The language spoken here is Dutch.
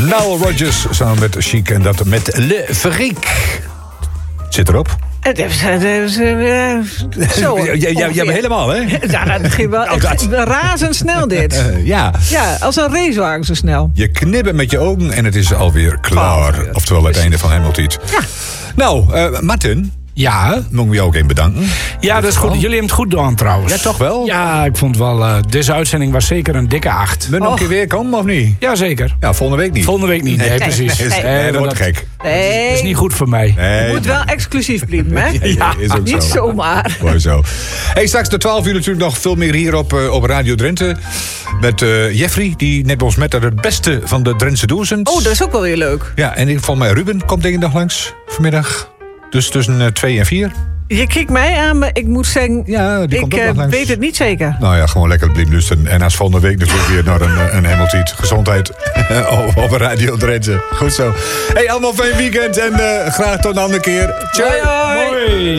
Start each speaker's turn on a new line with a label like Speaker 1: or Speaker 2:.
Speaker 1: Nile Rodgers samen met Chic en dat met Le Freak. Zit erop.
Speaker 2: Zo.
Speaker 1: Jij bent helemaal, hè?
Speaker 2: Ja, dat ging wel echt razendsnel dit.
Speaker 1: Ja.
Speaker 2: Ja, als een racewagen zo snel.
Speaker 1: Je knippen met je ogen en het is alweer klaar. Oftewel het einde van Hamilton.
Speaker 2: Ja.
Speaker 1: Nou, Martin.
Speaker 3: Ja.
Speaker 1: Mogen we jou ook even bedanken?
Speaker 3: Ja, dat is goed. Jullie hebben het goed gedaan trouwens.
Speaker 1: Ja, toch wel?
Speaker 3: Ja, ik vond wel... deze uitzending was zeker een dikke 8.
Speaker 1: Wil je nog een keer weer komen, of niet?
Speaker 3: Jazeker.
Speaker 1: Ja, volgende week niet.
Speaker 3: Volgende week niet. Nee, precies.
Speaker 1: Nee, dat wordt gek.
Speaker 2: Nee.
Speaker 3: Dat is niet goed voor mij.
Speaker 1: Nee.
Speaker 2: Je moet wel exclusief blijven, hè?
Speaker 1: Ja, is ook
Speaker 2: niet
Speaker 1: zo.
Speaker 2: zomaar.
Speaker 1: Mooi zo. Hey, straks de 12 uur natuurlijk nog veel meer hier op Radio Drenthe. Met Jeffrey, die net bij ons met het beste van de Drentse doelzend.
Speaker 2: Oh, dat is ook wel weer leuk.
Speaker 1: Ja, en volgens mij Ruben komt denk ik nog langs vanmiddag. Dus tussen 2 en 4.
Speaker 2: Je kijkt mij aan, maar ik moet zeggen...
Speaker 1: Ja, die komt ook nog
Speaker 2: ik
Speaker 1: langs.
Speaker 2: weet het niet zeker.
Speaker 1: Nou ja, gewoon lekker blijven luisteren. En als volgende week natuurlijk weer naar een Hamilton. Gezondheid op Radio Drenthe. Goed zo. Hey, allemaal fijn weekend en graag tot een andere keer. Ciao.
Speaker 2: Hoi, hoi.
Speaker 3: Mooi.